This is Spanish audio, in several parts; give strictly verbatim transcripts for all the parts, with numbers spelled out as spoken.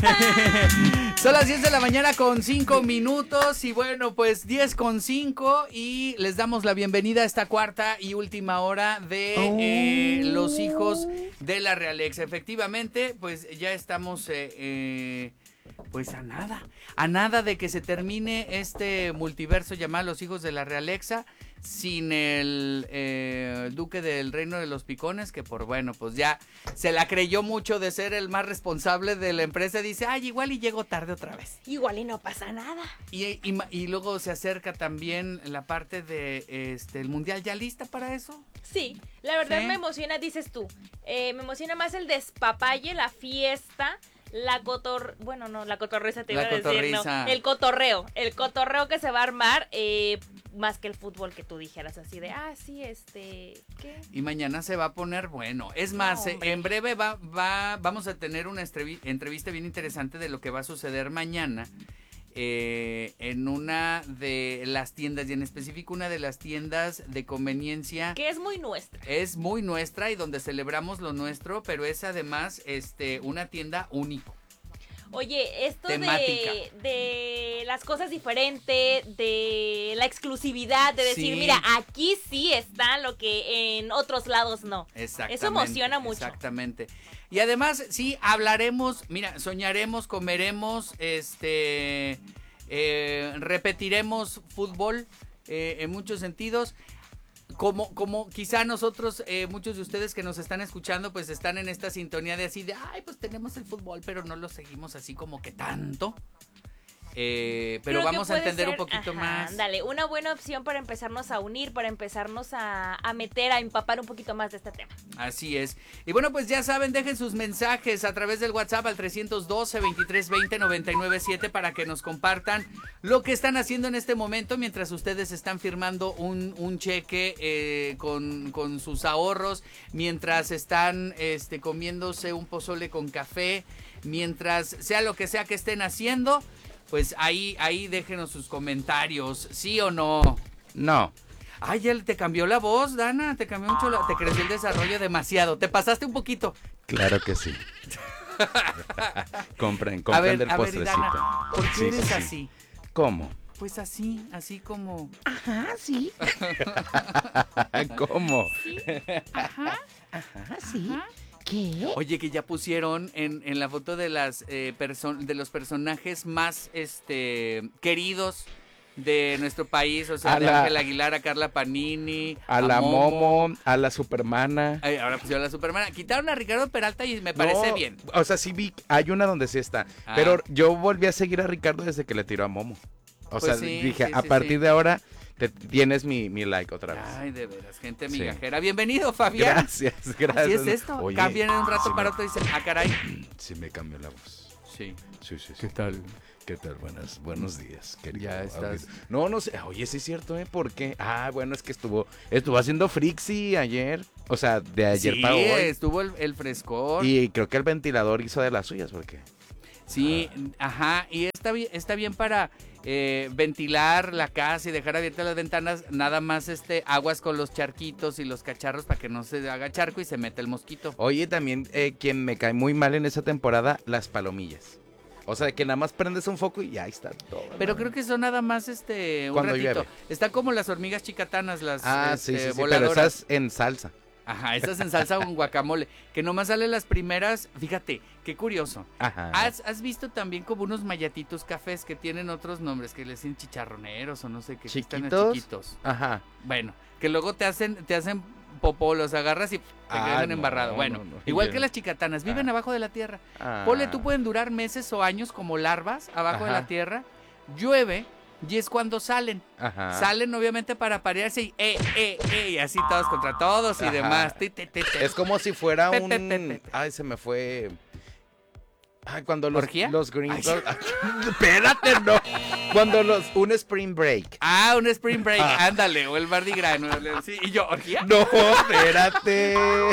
Son las diez de la mañana con cinco minutos y bueno, pues diez con cinco y les damos la bienvenida a esta cuarta y última hora de eh, Los Hijos de la Realexa. Efectivamente, pues ya estamos eh, eh, pues a nada, a nada de que se termine este multiverso llamado Los Hijos de la Realexa. Sin el eh, duque del Reino de los Picones, que por bueno, pues ya se la creyó mucho de ser el más responsable de la empresa. Dice, ay, igual y llego tarde otra vez. Igual y no pasa nada. Y, y, y luego se acerca también la parte de este el mundial. ¿Ya lista para eso? Sí, la verdad ¿Sí? me emociona, dices tú. Eh, me emociona más el despapalle, la fiesta. La cotor... Bueno, no, la cotorriza te iba La a decir, no. El cotorreo. El cotorreo que se va a armar, eh, más que el fútbol que tú dijeras así de, ah, sí, este, ¿qué? Y mañana se va a poner bueno. Es más, No, eh, en breve va, va, vamos a tener una estrevi- entrevista bien interesante de lo que va a suceder mañana. Eh, en una de las tiendas, y en específico una de las tiendas de conveniencia Que es muy nuestra. es muy nuestra y donde celebramos lo nuestro, pero es además este una tienda único. Oye, esto Temática. de, de las cosas diferentes, de la exclusividad, de decir, Sí. mira, aquí sí está lo que en otros lados no. Exactamente. Eso emociona mucho. Exactamente. Y además, sí, hablaremos, mira, soñaremos, comeremos, este, eh, repetiremos fútbol eh, en muchos sentidos. Como, como quizá nosotros, eh, muchos de ustedes que nos están escuchando, pues están en esta sintonía de así de, ay, pues tenemos el fútbol, pero no lo seguimos así como que tanto. Eh, pero Creo que vamos a puede entender ser, un poquito ajá, más. Dale, una buena opción para empezarnos a unir, para empezarnos a, a meter, a empapar un poquito más de este tema. Así es. Y bueno, pues ya saben, dejen sus mensajes a través del WhatsApp al trescientos doce, veintitrés veinte, noventa y nueve siete para que nos compartan lo que están haciendo en este momento mientras ustedes están firmando un, un cheque eh, con, con sus ahorros, mientras están este, comiéndose un pozole con café, mientras sea lo que sea que estén haciendo. Pues ahí, ahí déjenos sus comentarios, ¿sí o no? No. Ay, ya te cambió la voz, Dana, te cambió mucho, la, te creció el desarrollo demasiado, te pasaste un poquito. Claro que sí. compren, A ver, compren del a ver, postrecito. Dana, ¿por qué Sí, eres sí, sí. así? ¿Cómo? Pues así, así como... Ajá, sí. ¿Cómo? Sí. Ajá. Ajá, sí. Ajá. ¿Qué? Oye, que ya pusieron en, en la foto de las eh, perso- de los personajes más este queridos de nuestro país, o sea, A de la- Ángel Aguilar, a Carla Panini, A la Momo, a la Supermana. Ay, ahora pusieron a la Supermana. Quitaron a Ricardo Peralta y me parece No, bien. O sea, sí vi, hay una donde sí está. Ah. Pero yo volví a seguir a Ricardo desde que le tiró a Momo. O Pues sea, sí, dije, sí, a sí, partir sí. de ahora te, tienes mi, mi like otra vez. Ay, de veras, gente Sí. migajera. Bienvenido, Fabián. Gracias, gracias. Así es esto. Oye, Cambian en un rato sí para me- otro y dicen, ah, caray. Sí me cambió la voz. Sí. Sí, sí, sí. ¿Qué tal? ¿Qué tal? Buenas, buenos días, querido. Ya estás- auditorio. No, no sé. Oye, sí es cierto, ¿eh? ¿Por qué? Ah, bueno, es que estuvo estuvo haciendo Frixie ayer. O sea, de ayer Sí, para hoy. estuvo el, el frescor. Y creo que el ventilador hizo de las suyas, porque Sí, ajá. Y está bien, está bien para eh, ventilar la casa y dejar abiertas las ventanas. Nada más este aguas con los charquitos y los cacharros para que no se haga charco y se meta el mosquito. Oye, también eh, quien me cae muy mal en esa temporada, las palomillas. O sea, que nada más prendes un foco y ya está todo. Pero ¿no? creo que son nada más este un Cuando ratito. llueve. Está como las hormigas chicatanas, las Ah, este, sí, sí, sí, pero voladoras. esas en salsa. Ajá, esas en salsa o en guacamole. Que nomás salen las primeras. Fíjate, qué curioso. Ajá. ¿Has, has visto también como unos mayatitos cafés que tienen otros nombres, que les dicen chicharroneros o no sé qué? que están ¿Chiquitos? chiquitos. Ajá. Bueno, que luego te hacen, te hacen popó, los agarras y te Ah, quedan no, embarrado. Bueno, no, no. igual Yo- que las chicatanas, viven Ah. abajo de la tierra. Ah. Ponle, tú pueden durar meses o años como larvas abajo de Ajá. la tierra. Llueve y es cuando salen. Ajá. Salen obviamente para parearse y eh, eh, eh, y así todos contra todos y Ajá. demás. Ti, ti, ti, ti. Es como si fuera Pe, un... pe, pe, pe. Ay, se me fue... Ay, cuando los, ¿Orgía? los gringos... Ay. Espérate, no. Cuando los... Un spring break. Ah, un spring break, Ah. ándale, o el Mardi Gras. ¿No? Sí, y yo, ¿orgía? No, espérate.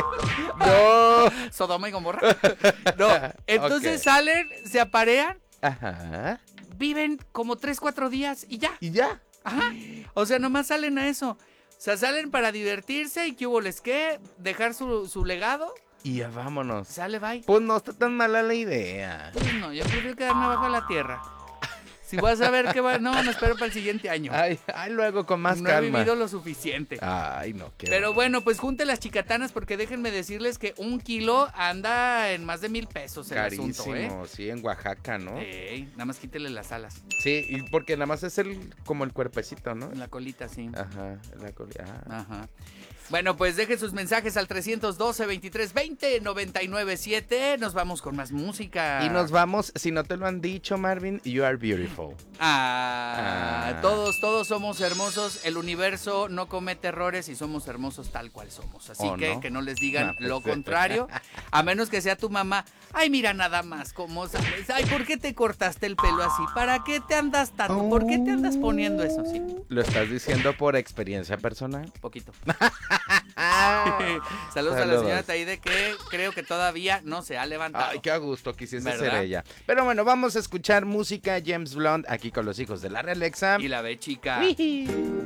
No. Sodoma y Gomorra. No, entonces Ok. salen, se aparean, Ajá. viven como tres, cuatro días y ya. Y ya. Ajá. O sea, nomás salen a eso. O sea, salen para divertirse y que hubo les que, dejar su, su legado y ya vámonos. Sale, bye. Pues no está tan mala la idea. Pues no, yo prefiero quedarme bajo la tierra. Si vas a ver qué va... No, me espero para el siguiente año. Ay, ay, luego con más no calma. he vivido lo suficiente. Ay, no, qué Pero bueno, pues junte las chicatanas porque déjenme decirles que un kilo anda en más de mil pesos el carísimo, asunto, ¿eh? sí, en Oaxaca, ¿no? Ey, nada más quítele las alas. Sí, y porque nada más es el como el cuerpecito, ¿no? La colita, sí. Ajá, la colita. Ah. Ajá. Bueno, pues dejen sus mensajes al trescientos doce, veintitrés veinte, noventa y nueve siete. Nos vamos con más música. Y nos vamos, si no te lo han dicho, Marvin, you are beautiful. Ah, Ah. todos, todos somos hermosos. El universo no comete errores y somos hermosos tal cual somos. Así ¿O que no? que no les digan No, pues, lo contrario. A menos que sea tu mamá. Ay, mira nada más cómo sabes. Ay, ¿por qué te cortaste el pelo así? ¿Para qué te andas tanto? ¿Por qué te andas poniendo eso? Sí, ¿Lo estás diciendo por experiencia personal? poquito. Saludos, a la Saludos. señora Taide que creo que todavía no se ha levantado. Ay, qué a gusto quisiese ¿Verdad? ser ella. Pero bueno, vamos a escuchar música James Blunt aquí con los hijos de la Realexa. Y la ve chica. Ujú.